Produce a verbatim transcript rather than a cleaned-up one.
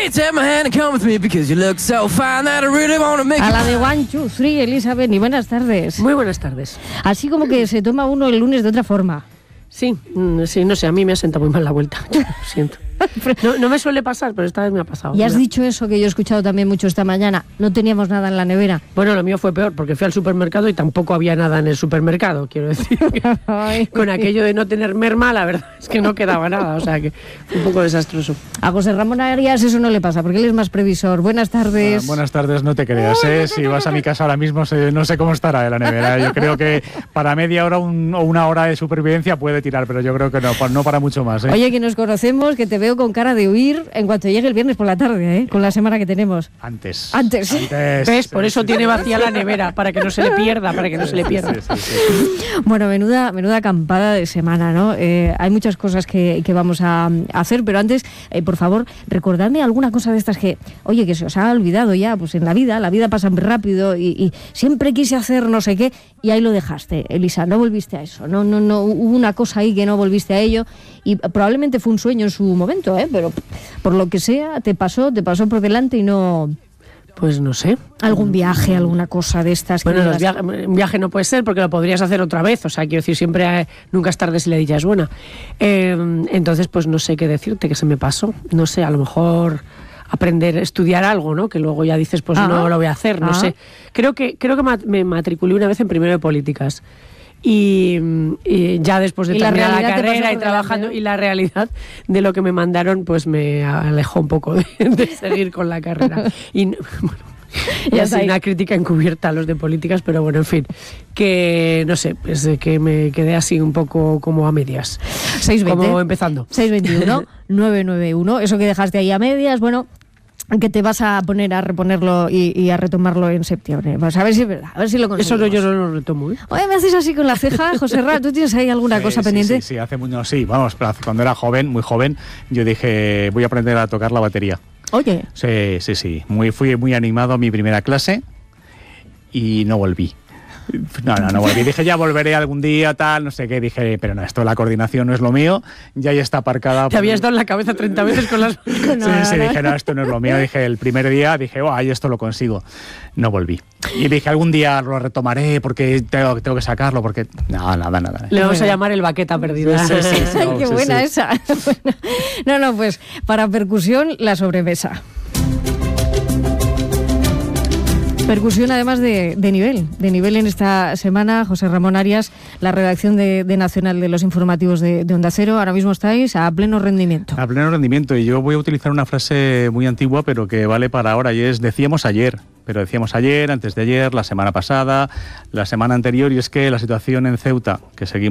take my hand and come with me because you look so fine that I really want to make A you la de One, Two, Three, Elizabeth, y buenas tardes. Muy buenas tardes. Así como que se toma uno el lunes de otra forma. Sí, mm, sí, no sé, a mí me ha sentado muy mal la vuelta. Lo siento. No, no me suele pasar, pero esta vez me ha pasado. Y has Mira. dicho eso que yo he escuchado también mucho esta mañana. No teníamos nada en la nevera. Bueno, lo mío fue peor, porque fui al supermercado y tampoco había nada en el supermercado, quiero decir. Que con aquello de no tener merma, la verdad es que no quedaba nada, o sea que fue un poco desastroso. A José Ramón Arias eso no le pasa, porque él es más previsor. Buenas tardes. Ah, buenas tardes, no te creas, ¿eh? Si vas a mi casa ahora mismo, sé- no sé cómo estará la nevera. Yo creo que para media hora un- o una hora de supervivencia puede tirar, pero yo creo que no, pa- no para mucho más, ¿eh? Oye, que nos conocemos, que te veo con cara de huir en cuanto llegue el viernes por la tarde, ¿eh? Con la semana que tenemos. Antes. Antes. Antes. ¿Ves? Por Sí, eso sí, tiene sí. vacía la nevera, para que no se le pierda, para que no se le pierda. Sí, sí, sí. Bueno, menuda, menuda acampada de semana, ¿no? Eh, hay muchas cosas que, que vamos a, a hacer, pero antes, eh, por favor, recordadme alguna cosa de estas que, oye, que se os ha olvidado ya, pues en la vida, la vida pasa muy rápido y, y siempre quise hacer no sé qué y ahí lo dejaste, Elisa, no volviste a eso, no, no, no, hubo una cosa ahí que no volviste a ello y probablemente fue un sueño en su momento, ¿eh? Pero por lo que sea, te pasó, te pasó por delante y no... Pues no sé. Algún viaje, alguna cosa de estas. Que Bueno, los digas, viaje, un viaje no puede ser porque lo podrías hacer otra vez. O sea, quiero decir, siempre eh, nunca es tarde si la dicha es buena. Eh, entonces, pues no sé qué decirte, que se me pasó. No sé, a lo mejor aprender, estudiar algo, ¿no? Que luego ya dices, pues Ah. no lo voy a hacer, no Ah. sé. Creo que creo que ma- me matriculé una vez en primero de políticas. Y, y ya después de Y la terminar la, realidad te pasó carrera y por trabajando, delante, ¿no? y la realidad de lo que me mandaron, pues me alejó un poco de, de seguir con la carrera. Y no- bueno, Ya y está así ahí. una crítica encubierta a los de políticas, pero bueno, en fin, que no sé, pues eh, que me quedé así un poco como a medias, seis veinte. como empezando. seis veintiuno, nueve nueve uno, eso que dejaste ahí a medias, bueno, que te vas a poner a reponerlo y, y a retomarlo en septiembre. Pues a ver si es verdad, a ver si lo Eso conseguimos. no, yo no lo retomo, ¿eh? Oye, me haces así con la ceja, José Ra, ¿tú tienes ahí alguna Sí, cosa sí, pendiente? Sí, sí, hace mucho, sí, vamos, pero hace- cuando era joven, muy joven, yo dije, voy a aprender a tocar la batería. Oye, Sí, sí, sí. Muy, fui muy animado a mi primera clase y no volví. No, no, no volví. Dije, ya volveré algún día, tal, no sé qué. Dije, pero no, esto de la coordinación no es lo mío. Ya ahí está aparcada. Te habías dado en la cabeza treinta veces con las... Sí, sí, dije, no, esto no es lo mío. Dije, el primer día, dije, oh, ahí esto lo consigo. No volví. Y dije, algún día lo retomaré porque tengo, tengo que sacarlo, porque... No, nada, nada. Le vamos a Bueno. llamar el baqueta perdida. Sí, sí, sí. ay, No, qué sí, buena sí. esa. No, no, pues para percusión, la sobremesa. Percusión además de, de nivel, de nivel en esta semana. José Ramón Arias, la redacción de, de Nacional de los informativos de, de Onda Cero, ahora mismo estáis a pleno rendimiento. A pleno rendimiento. Y yo voy a utilizar una frase muy antigua, pero que vale para ahora, y es, decíamos ayer. Pero decíamos ayer, antes de ayer, la semana pasada, la semana anterior, y es que la situación en Ceuta, que seguimos